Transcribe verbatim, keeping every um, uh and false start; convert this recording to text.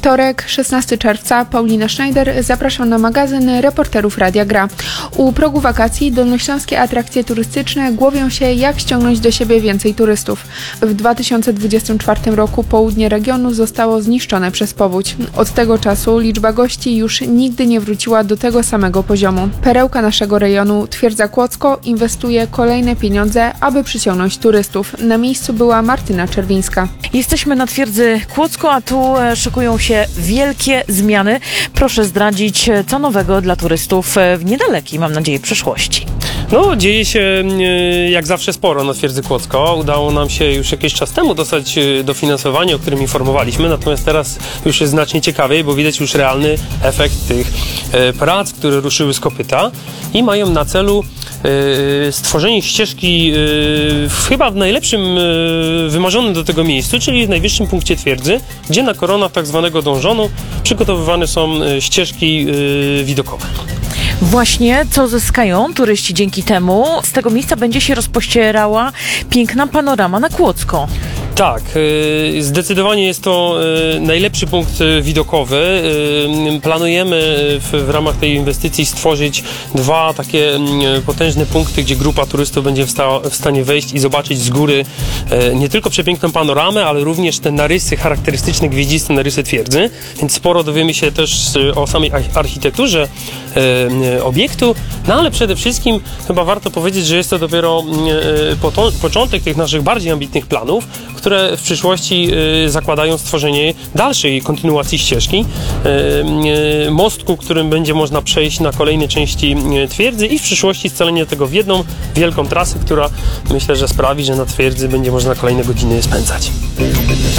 Wtorek, szesnastego czerwca, Paulina Schneider, zapraszam na magazyn reporterów Radia Gra. U progu wakacji dolnośląskie atrakcje turystyczne głowią się, jak ściągnąć do siebie więcej turystów. W dwa tysiące dwudziestym czwartym roku południe regionu zostało zniszczone przez powódź. Od tego czasu liczba gości już nigdy nie wróciła do tego samego poziomu. Perełka naszego rejonu, Twierdza Kłodzko, inwestuje kolejne pieniądze, aby przyciągnąć turystów. Na miejscu była Martyna Czerwińska. Jesteśmy na Twierdzy Kłodzko, a tu szykują się wielkie zmiany. Proszę zdradzić, co nowego dla turystów w niedalekiej, mam nadzieję, przyszłości. No, dzieje się jak zawsze sporo na Twierdzy Kłodzko. Udało nam się już jakiś czas temu dostać dofinansowanie, o którym informowaliśmy, natomiast teraz już jest znacznie ciekawiej, bo widać już realny efekt tych prac, które ruszyły z kopyta i mają na celu stworzenie ścieżki w chyba w najlepszym wymarzonym do tego miejscu, czyli w najwyższym punkcie twierdzy, gdzie na koronach tak zwanego dążonu przygotowywane są ścieżki widokowe. Właśnie, co zyskają turyści dzięki temu? Z tego miejsca będzie się rozpościerała piękna panorama na Kłodzko. Tak, zdecydowanie jest to najlepszy punkt widokowy. Planujemy w, w ramach tej inwestycji stworzyć dwa takie potężne punkty, gdzie grupa turystów będzie w, sta, w stanie wejść i zobaczyć z góry nie tylko przepiękną panoramę, ale również te narysy charakterystyczne, gwieździste narysy twierdzy. Więc sporo dowiemy się też o samej architekturze obiektu, no ale przede wszystkim chyba warto powiedzieć, że jest to dopiero początek tych naszych bardziej ambitnych planów, które w przyszłości zakładają stworzenie dalszej kontynuacji ścieżki, mostku, którym będzie można przejść na kolejne części twierdzy i w przyszłości scalenie tego w jedną wielką trasę, która myślę, że sprawi, że na twierdzy będzie można kolejne godziny spędzać.